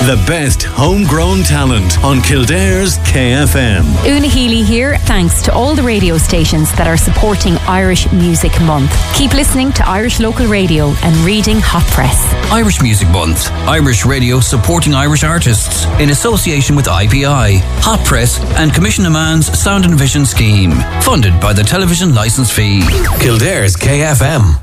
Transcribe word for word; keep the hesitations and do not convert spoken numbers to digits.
The best homegrown talent on Kildare's K F M. Una Healy here, thanks to all the radio stations that are supporting Irish Music Month. Keep listening to Irish Local Radio and reading Hot Press. Irish Music Month. Irish radio supporting Irish artists in association with I P I, Hot Press and Commission of Man's Sound and Vision Scheme, funded by the television licence fee. Kildare's K F M.